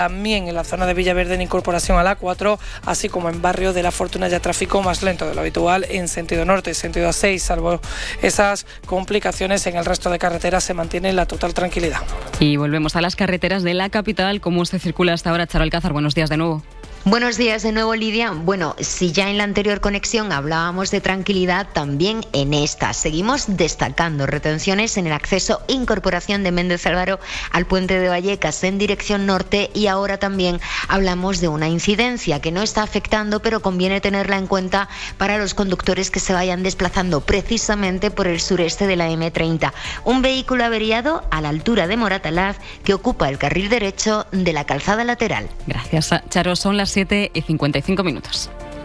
También en la zona de Villaverde en incorporación a la A4, así como en Barrio de la Fortuna, ya tráfico más lento de lo habitual en sentido norte, sentido A6, salvo esas complicaciones en el resto de carreteras se mantiene la total tranquilidad. Y volvemos a las carreteras de la capital. ¿Cómo se circula hasta ahora, Charo Alcázar? Buenos días de nuevo. Buenos días de nuevo, Lidia. Bueno, si ya en la anterior conexión hablábamos de tranquilidad, también en esta seguimos destacando retenciones en el acceso e incorporación de Méndez Álvaro al puente de Vallecas en dirección norte, y ahora también hablamos de una incidencia que no está afectando, pero conviene tenerla en cuenta para los conductores que se vayan desplazando precisamente por el sureste de la M30. Un vehículo averiado a la altura de Moratalaz que ocupa el carril derecho de la calzada lateral. Gracias, Charo. Son las 7:55.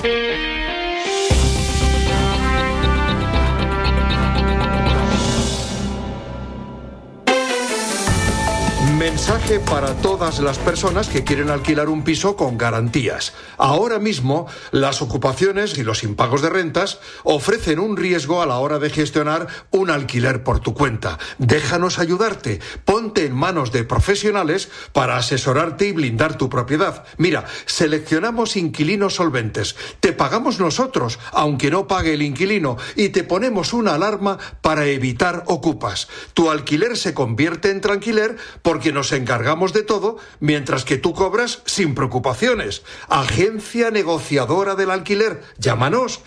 Mensaje para todas las personas que quieren alquilar un piso con garantías. Ahora mismo, las ocupaciones y los impagos de rentas ofrecen un riesgo a la hora de gestionar un alquiler por tu cuenta. Déjanos ayudarte. Ponte en manos de profesionales para asesorarte y blindar tu propiedad. Mira, seleccionamos inquilinos solventes. Te pagamos nosotros, aunque no pague el inquilino, y te ponemos una alarma para evitar ocupas. Tu alquiler se convierte en tranquiler porque nos encargamos de todo, mientras que tú cobras sin preocupaciones. Agencia negociadora del alquiler. Llámanos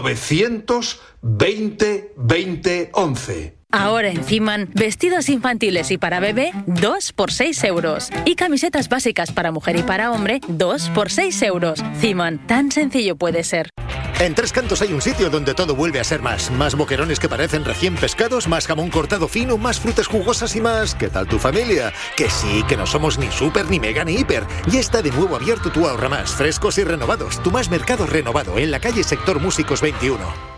920 20 11. Ahora en Ciman, vestidos infantiles y para bebé, 2 por 6 euros. Y camisetas básicas para mujer y para hombre, 2 por 6 euros. Ciman, tan sencillo puede ser. En Tres Cantos hay un sitio donde todo vuelve a ser más. Más boquerones que parecen recién pescados, más jamón cortado fino, más frutas jugosas y más... ¿Qué tal tu familia? Que sí, que no somos ni súper, ni mega, ni hiper. Ya está de nuevo abierto tu Ahorra Más, frescos y renovados. Tu Más Mercado renovado en la calle Sector Músicos 21.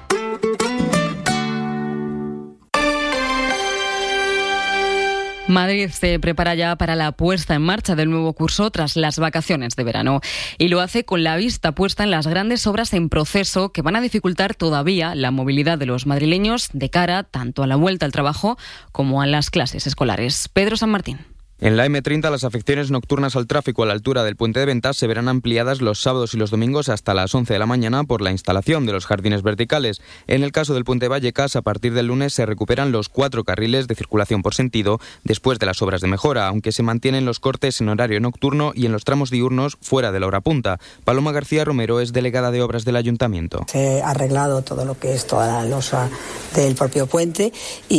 Madrid se prepara ya para la puesta en marcha del nuevo curso tras las vacaciones de verano, y lo hace con la vista puesta en las grandes obras en proceso que van a dificultar todavía la movilidad de los madrileños de cara tanto a la vuelta al trabajo como a las clases escolares. Pedro San Martín. En la M30, las afecciones nocturnas al tráfico a la altura del Puente de Ventas se verán ampliadas los sábados y los domingos hasta las 11 de la mañana por la instalación de los jardines verticales. En el caso del Puente de Vallecas, a partir del lunes se recuperan los 4 carriles de circulación por sentido después de las obras de mejora, aunque se mantienen los cortes en horario nocturno y en los tramos diurnos fuera de la hora punta. Paloma García Romero es delegada de obras del Ayuntamiento. Se ha arreglado todo lo que es toda la losa del propio puente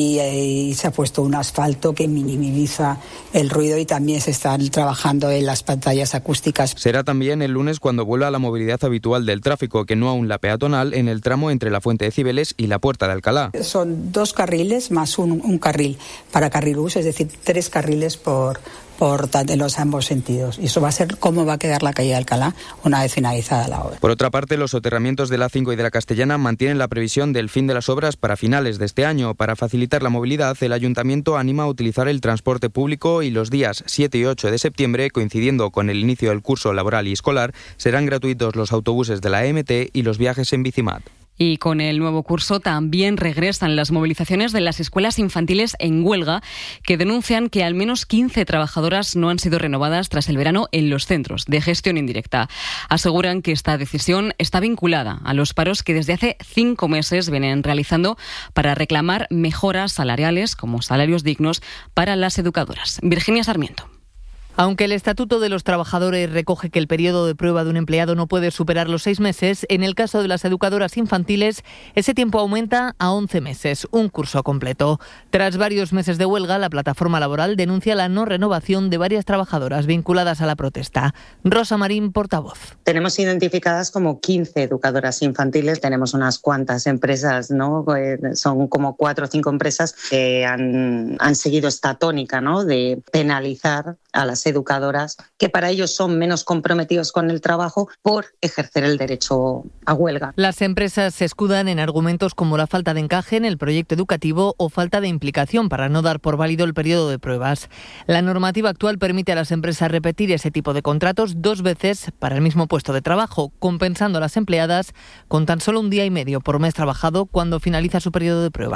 y se ha puesto un asfalto que minimiza el ruido, y también se están trabajando en las pantallas acústicas. Será también el lunes cuando vuelva la movilidad habitual del tráfico, que no aún la peatonal, en el tramo entre la Fuente de Cibeles y la Puerta de Alcalá. Son 2 carriles más un carril para carrilbús, es decir, 3 carriles por en los ambos sentidos. Y eso va a ser cómo va a quedar la calle de Alcalá una vez finalizada la obra. Por otra parte, los soterramientos de la A5 y de la Castellana mantienen la previsión del fin de las obras para finales de este año. Para facilitar la movilidad, el Ayuntamiento anima a utilizar el transporte público y los días 7 y 8 de septiembre, coincidiendo con el inicio del curso laboral y escolar, serán gratuitos los autobuses de la EMT y los viajes en Bicimat. Y con el nuevo curso también regresan las movilizaciones de las escuelas infantiles en huelga, que denuncian que al menos 15 trabajadoras no han sido renovadas tras el verano en los centros de gestión indirecta. Aseguran que esta decisión está vinculada a los paros que desde hace 5 meses vienen realizando para reclamar mejoras salariales como salarios dignos para las educadoras. Virginia Sarmiento. Aunque el Estatuto de los Trabajadores recoge que el periodo de prueba de un empleado no puede superar los 6 meses, en el caso de las educadoras infantiles, ese tiempo aumenta a 11 meses, un curso completo. Tras varios meses de huelga, la plataforma laboral denuncia la no renovación de varias trabajadoras vinculadas a la protesta. Rosa Marín, portavoz. Tenemos identificadas como 15 educadoras infantiles, tenemos unas cuantas empresas, ¿no? Son como 4 o 5 empresas que han seguido esta tónica, ¿no? De penalizar a las educadoras, que para ellos son menos comprometidos con el trabajo por ejercer el derecho a huelga. Las empresas se escudan en argumentos como la falta de encaje en el proyecto educativo o falta de implicación para no dar por válido el periodo de pruebas. La normativa actual permite a las empresas repetir ese tipo de contratos 2 veces para el mismo puesto de trabajo, compensando a las empleadas con tan solo 1 día y medio por mes trabajado cuando finaliza su periodo de prueba.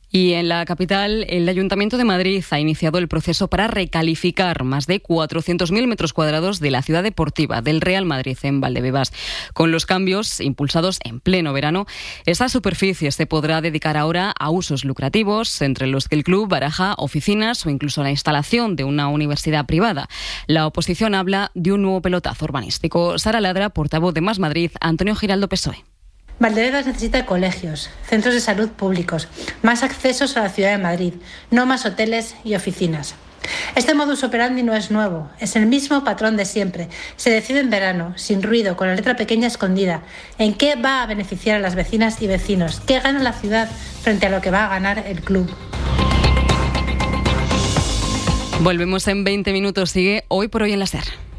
Y en la capital, el Ayuntamiento de Madrid ha iniciado el proceso para recalificar más de 400.000 metros cuadrados de la ciudad deportiva del Real Madrid en Valdebebas. Con los cambios impulsados en pleno verano, esta superficie se podrá dedicar ahora a usos lucrativos, entre los que el club baraja oficinas o incluso la instalación de una universidad privada. La oposición habla de un nuevo pelotazo urbanístico. Sara Ladra, portavoz de Más Madrid, Antonio Giraldo, PSOE. Valdebebas necesita colegios, centros de salud públicos, más accesos a la ciudad de Madrid, no más hoteles y oficinas. Este modus operandi no es nuevo, es el mismo patrón de siempre. Se decide en verano, sin ruido, con la letra pequeña escondida. ¿En qué va a beneficiar a las vecinas y vecinos? ¿Qué gana la ciudad frente a lo que va a ganar el club? Volvemos en 20 minutos. Sigue Hoy por Hoy en la SER.